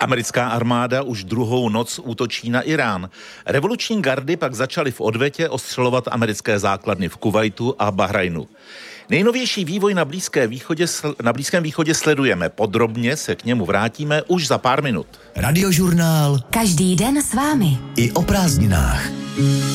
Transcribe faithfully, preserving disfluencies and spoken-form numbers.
Americká armáda už druhou noc útočí na Irán. Revoluční gardy pak začaly v odvetě ostřelovat americké základny v Kuvajtu a Bahrajnu. Nejnovější vývoj na, Blízké východě, na Blízkém východě sledujeme. Podrobně se k němu vrátíme už za pár minut. Radiožurnál. Každý den s vámi. I o prázdninách.